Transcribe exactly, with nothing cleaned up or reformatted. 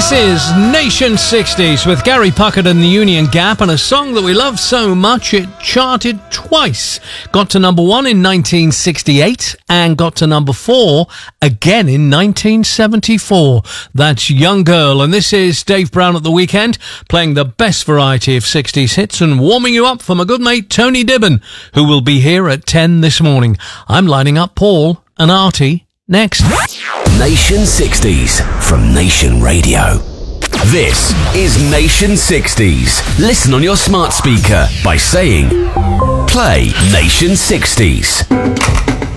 This is Nation sixties with Gary Puckett and the Union Gap, and a song that we love so much it charted twice. Got to number one in nineteen sixty-eight and got to number four again in nineteen seventy-four. That's Young Girl, and this is Dave Brown at the Weekend, playing the best variety of sixties hits and warming you up for my good mate Tony Dibben, who will be here at ten this morning. I'm lining up Paul and Artie next. Nation sixties from Nation Radio. This is Nation sixties. Listen on your smart speaker by saying, play Nation sixties.